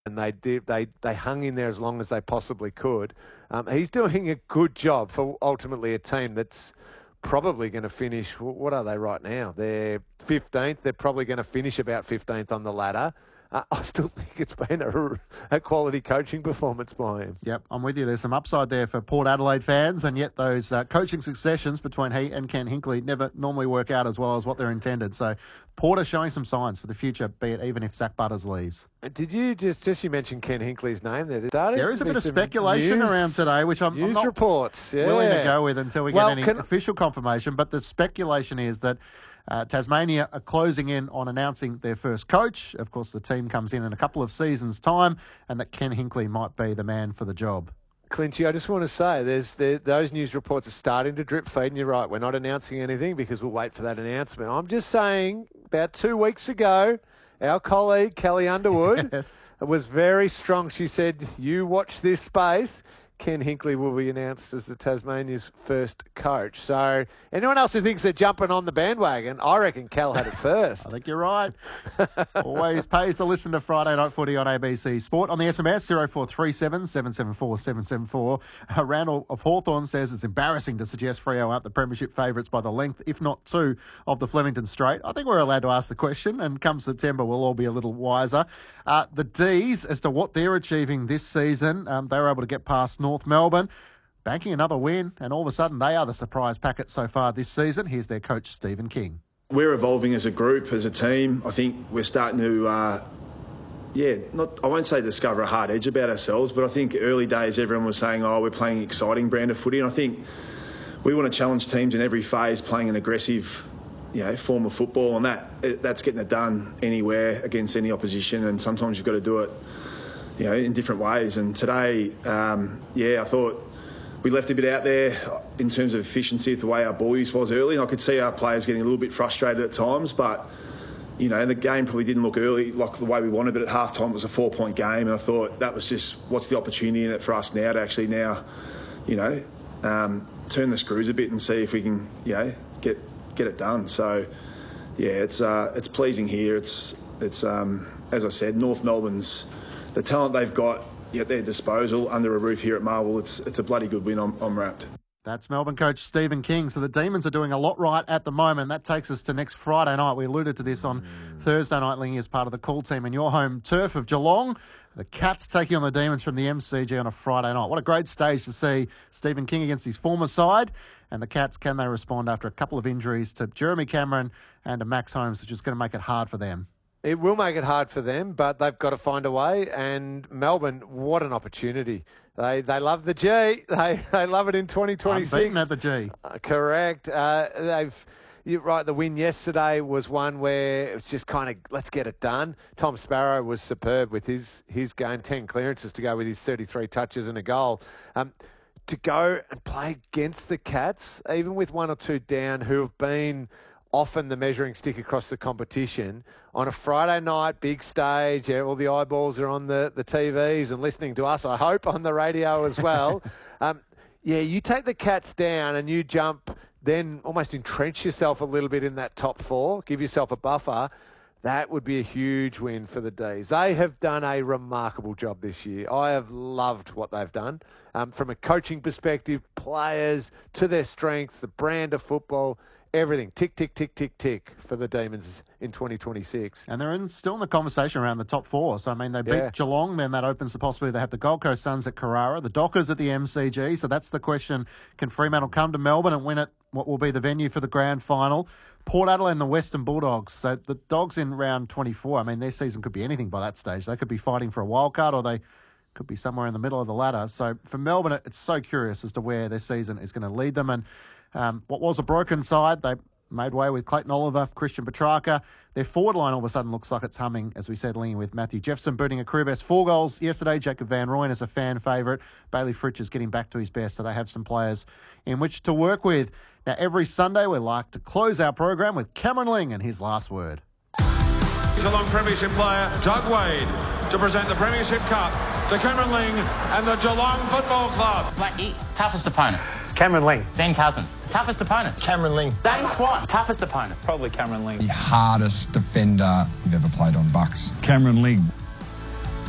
and they hung in there as long as they possibly could. He's doing a good job for ultimately a team that's probably going to finish, what are they right now? They're 15th. They're probably going to finish about 15th on the ladder. I still think it's been a quality coaching performance by him. Yep, I'm with you. There's some upside there for Port Adelaide fans, and yet those coaching successions between he and Ken Hinkley never normally work out as well as what they're intended. So Port are showing some signs for the future, be it even if Zach Butters leaves. Did you you mentioned Ken Hinkley's name there? There is a bit of speculation around today, which I'm not reports, willing to go with until we get any official confirmation. But the speculation is that Tasmania are closing in on announcing their first coach. Of course, the team comes in a couple of seasons' time, and that Ken Hinkley might be the man for the job. Clinchy, I just want to say those news reports are starting to drip feed, and you're right, we're not announcing anything because we'll wait for that announcement. I'm just saying, about 2 weeks ago, our colleague, Kelly Underwood, was very strong. She said, you watch this space. Ken Hinkley will be announced as the Tasmania's first coach. So anyone else who thinks they're jumping on the bandwagon, I reckon Cal had it first. I think you're right. Always pays to listen to Friday Night Footy on ABC Sport. On the SMS, 0437 774 774. Randall of Hawthorn says it's embarrassing to suggest Freo aren't the premiership favourites by the length, if not two, of the Flemington Straight. I think we're allowed to ask the question, and come September, we'll all be a little wiser. The D's, as to what they're achieving this season, they were able to get past North Melbourne, banking another win, and all of a sudden they are the surprise packet so far this season. Here's their coach, Stephen King. We're evolving as a group, as a team. I think we're starting to, I won't say discover a hard edge about ourselves, but I think early days everyone was saying, we're playing an exciting brand of footy, and I think we want to challenge teams in every phase, playing an aggressive form of football, and that's getting it done anywhere against any opposition, and sometimes you've got to do it in different ways. And today, I thought we left a bit out there in terms of efficiency, the way our ball use was early. And I could see our players getting a little bit frustrated at times, but the game probably didn't look early like the way we wanted. But at halftime, it was a 4-point game, and I thought that was just what's the opportunity in it for us now to actually turn the screws a bit and see if we can get it done. So it's pleasing here. It's as I said, North Melbourne's. The talent they've got at their disposal under a roof here at Marvel, it's a bloody good win. I'm wrapped. That's Melbourne coach Stephen King. So the Demons are doing a lot right at the moment. That takes us to next Friday night. We alluded to this on Thursday night, Lingy, as part of the call team in your home turf of Geelong. The Cats taking on the Demons from the MCG on a Friday night. What a great stage to see Stephen King against his former side. And the Cats, can they respond after a couple of injuries to Jeremy Cameron and to Max Holmes, which is going to make it hard for them? It will make it hard for them, but they've got to find a way. And Melbourne, what an opportunity. They love the G. They love it in 2026. Unbeaten at the G. Correct. You're right, the win yesterday was one where it was just kind of, let's get it done. Tom Sparrow was superb with his game, 10 clearances to go with his 33 touches and a goal. To go and play against the Cats, even with one or two down, who have been often the measuring stick across the competition, on a Friday night, big stage, all the eyeballs are on the TVs and listening to us, I hope, on the radio as well. You take the Cats down and you jump, then almost entrench yourself a little bit in that top four, give yourself a buffer. That would be a huge win for the D's. They have done a remarkable job this year. I have loved what they've done. From a coaching perspective, players to their strengths, the brand of football, everything. Tick, tick, tick, tick, tick for the Demons in 2026. And they're still in the conversation around the top four. So, I mean, they beat Geelong, then that opens the possibility they have the Gold Coast Suns at Carrara, the Dockers at the MCG. So that's the question. Can Fremantle come to Melbourne and win it? What will be the venue for the grand final? Port Adelaide and the Western Bulldogs. So the Dogs in round 24, I mean, their season could be anything by that stage. They could be fighting for a wild card, or they could be somewhere in the middle of the ladder. So for Melbourne, it's so curious as to where their season is going to lead them. And what was a broken side, they made way with Clayton Oliver, Christian Petrarca. Their forward line all of a sudden looks like it's humming, as we said, linking with Matthew Jefferson booting a career best 4 goals yesterday. Jacob Van Rooyen is a fan favourite. Bailey Fritsch is getting back to his best, so they have some players in which to work with. Now, every Sunday we like to close our program with Cameron Ling and his last word. Geelong Premiership player Doug Wade to present the Premiership Cup to Cameron Ling and the Geelong Football Club. Blackie, toughest opponent. Cameron Ling. Ben Cousins, toughest opponent. Cameron Ling. Dane Swan, toughest opponent. Probably Cameron Ling. The hardest defender you've ever played on Bucks. Cameron Ling.